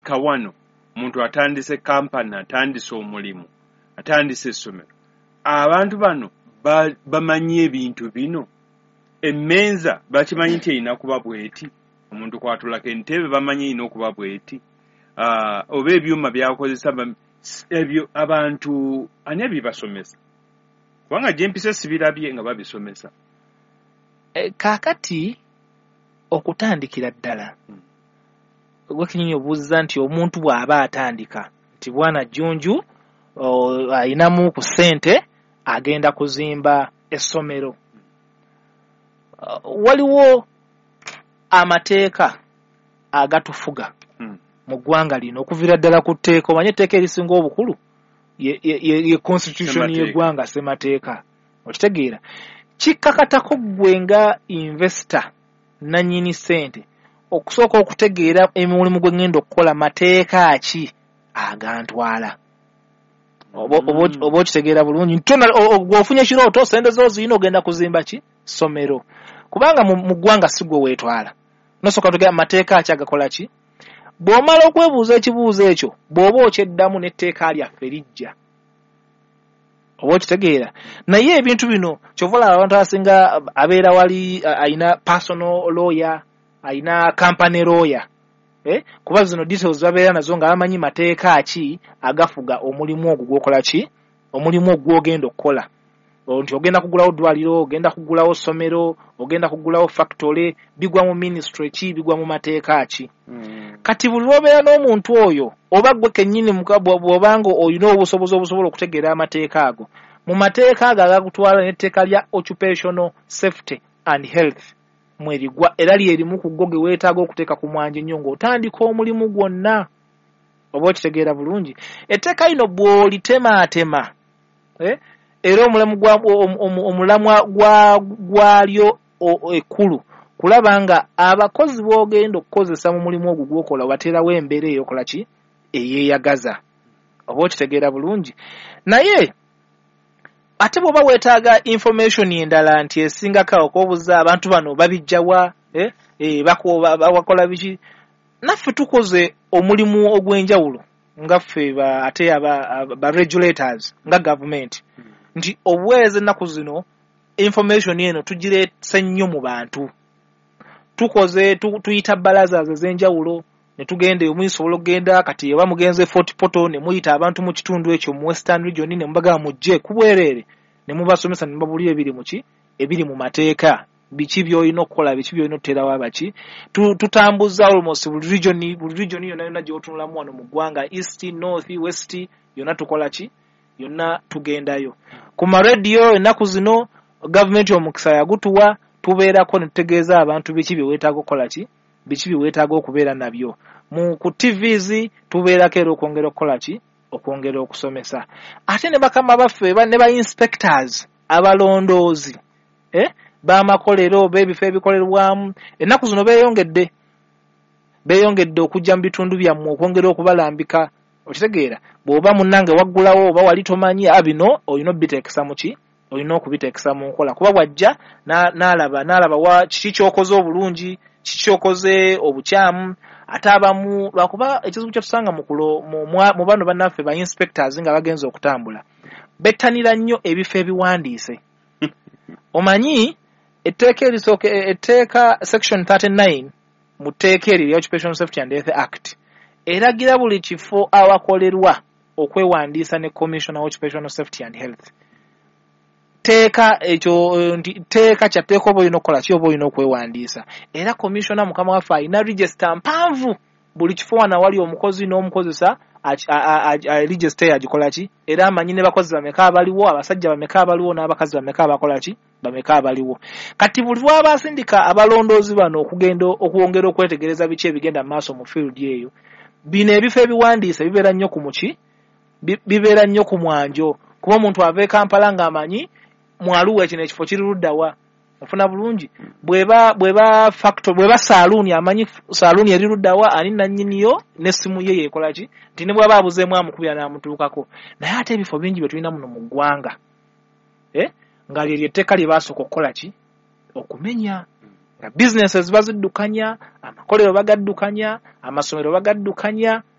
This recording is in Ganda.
kawano omuntu atandise kampani atandise omulimu atandise essomero abantu bano bamanyi ebintu bino emmenza bakimanyi nti erina kuba bweti omuntu kwatulako entebe bamanyi erina okuba bweti oba ebyuma byakozesa ebyo abantu ani ebibasomesa kubanga gyempise sibirabye nga babisomesa kaakati okutandikira ddala gwekinyonyi obuuziza nti omuntu bw'aba atandika nti bwana Jjunju ayinamu ku ssente agenda kuzimba essomero waliwo amateeka agatufuga mu ggwanga lino okuviira ddala ku tteeka omanye etteeka erisinga obukulu ye constitution y'eggwanga ssemateeka okitegeera kikkakatako ggwe nga investor nannyini ssente okusooka okutegeera emulimu gwe ngenda okukola mateeka ki agantwala oba okitegeera bulungi gweofunye ekirooto sente zo zirina ogenda kuzimba ki ssomero kubanga mu ggwanga si gwe weetwala nosooka tugera mateeka ki agakola ki bw'omala okwebuuza ekibuuzo ekyo bw'oba okyeddamu n'etteeka lyaffe lijja oba okitegeera naye ebintu bino kyovola abantu abasinga abeera wali ayina personal lawyer ayina company lawyer kuba zino details babeera nazo nga bamanyi mateeka ki agafuga omulimu ogwo gwokola ki omulimu ogwogenda okukola nti ogenda kugulawo ddwaliro ogenda kugulawo ssomero ogenda kugulawo factory bigwa mu ministry ki bigwa mu mateeka ki kati buli lw'obeera n'omuntu oyo oba gwe kennyini bw'obanga olina obusobozi obusobola okutegeera amateeka ago mu mateeka ago agagutwala n'etteeka lya occupational safety and health mwerigwa era lyerimu ku ggo ge weetaaga okuteeka ku mwanja ennyo ng'otandika omulimu gwonna oba okitegeera bulungi etteeka lino bw'olitemaatema era omulamwa gwalyo ekkulu kulaba nga abakozi b'ogenda okukozesa mu mulimu ogwo gw'okola obateerawo embeera eyokola ki eyeeyagaza oba okitegeera bulungi naye ate bw'oba weetaaga information endala nti esingako okwobuza abantu bano babijjawa bakola biki naffe tukoze omulimu ogw'enjawulo nga ffe ate ba regulators nga government nti obuweereza ennaku zino information eno tugireese nnyo mu bantu tukoze tuyita balaza ez'enjawulo ne tugenda omuyisobola okugenda kati oba mugenze Fort Portal ne muyita abantu mu kitundu ekyo mu Western Region ne mubagamba mujje kubwereere ne mubasomesa ne mubabulira ebiri mu ki ebiri mu mateeka biki by'olina okukola biki by'olina okuteerawo abaki tutambuza almost buli region yonna gy'otunulamu wano mu ggwanga east north west yonna tukola ki yonna tugendayo ku marediyo ennaku zino gavumenti omukisa yagutuwa tubeerako ne tutegeeza abantu biki bye weetaaga okukola ki biki bye weetaaga okubeera nabyo ku TVs tubeerako era okwongera okukola ki okwongera okusomesa ate ne bakama baffe ne ba inspectors abalondoozi b'amakolero b'ebifo ebikolerwamu ennaku zino beeyongedde okujja mu bitundu byammwe okwongera okubalambika okitegeera bw'oba munnange waggulawo oba wali tomanyi bino olina obiteekesa mu ki olina okubiteekesa mu nkola kuba bw'ajja n'alaba kiki ky'okoze obulungi kiki ky'okoze obukyamu ate abamu lwakuba ekizibu kye tusanga mu bano bannaffe ba inspectors nga bagenza okutambula bettanira nnyo ebifo ebiwandiise omanyi etteeka section 39 mu tteeka eryo Occupational Safety and Health Act eragira buli kifo awakolerwa okwewandiisa ne Commissioner Occupational Safety and Health teeka kyateeka oba olina okukola ki oba olina okwewandiisa era Commissioner mukama waffe alina register mpanvu buli kifo wana wali omukozi n'omukozesa register agikola ki era amanyi ne bakozi bameka abaliwo abasajja bameka abaliwo n'abakazi bameka abakola ki bameka abaliwo kati buli lw'abasindika abalondoozi bano okwongera okwetegereza biki ebigenda maaso mu field eyo bino ebifo ebiwandiise bibeera nnyo ku muki bibeera nnyo ku mwanjo kuba omuntu ava e Kampala ng'amanyi mwaluwa kino ekifo kiri luddawa ofuna bulungi bweba factory bweba saloon amanyi saloon eri luddawa ani nannyiniyo n'essimu ye yekola ki nti ne bwaba abuzeemu amukubira n'amutuukako naye ate ebifo bingi bye tulina muno mu ggwanga nga lye etteeka lye baasooka okukola ki okumenya nga businesses baziddukanya, amakolero bagaddukanya, amasomero bagaddukanya,